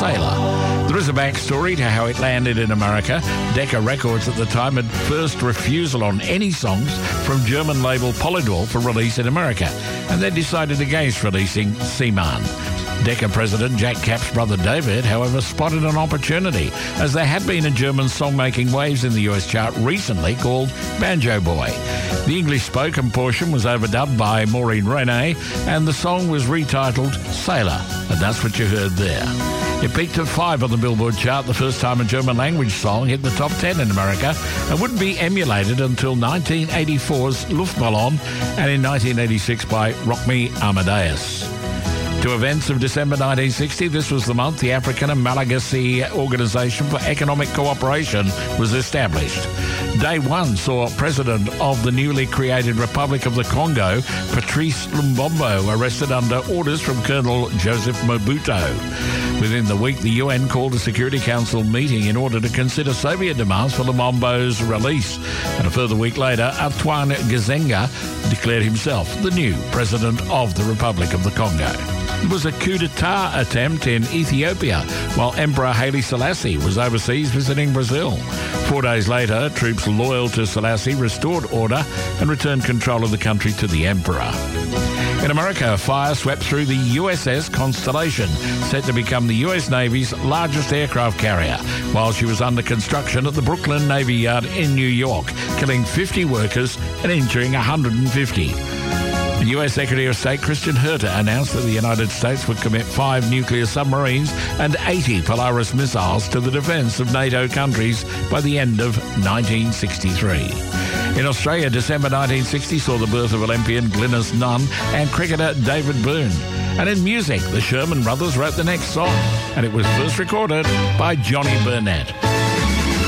Sailor. There is a backstory to how it landed in America. Decca Records at the time had first refusal on any songs from German label Polydor for release in America, and they decided against releasing Seaman. Decca president Jack Kapp's brother David, however, spotted an opportunity, as there had been a German song making waves in the US chart recently called Banjo Boy. The English-spoken portion was overdubbed by Maureen Renee, and the song was retitled Sailor, and that's what you heard there. It peaked at 5 on the Billboard chart the first time a German-language song hit the top 10 in America, and wouldn't be emulated until 1984's Luftballon, and in 1986 by Rock Me Amadeus. To events of December 1960, this was the month the African and Malagasy Organization for Economic Cooperation was established. Day one saw President of the newly created Republic of the Congo, Patrice Lumbombo, arrested under orders from Colonel Joseph Mobutu. Within the week, the UN called a Security Council meeting in order to consider Soviet demands for Lumbombo's release. And a further week later, Antoine Gizenga declared himself the new President of the Republic of the Congo. There was a coup d'etat attempt in Ethiopia while Emperor Haile Selassie was overseas visiting Brazil. 4 days later, troops loyal to Selassie restored order and returned control of the country to the emperor. In America, fire swept through the USS Constellation, set to become the US Navy's largest aircraft carrier, while she was under construction at the Brooklyn Navy Yard in New York, killing 50 workers and injuring 150. The U.S. Secretary of State Christian Herter announced that the United States would commit 5 nuclear submarines and 80 Polaris missiles to the defence of NATO countries by the end of 1963. In Australia, December 1960 saw the birth of Olympian Glynis Nunn and cricketer David Boone. And in music, the Sherman Brothers wrote the next song, and it was first recorded by Johnny Burnett.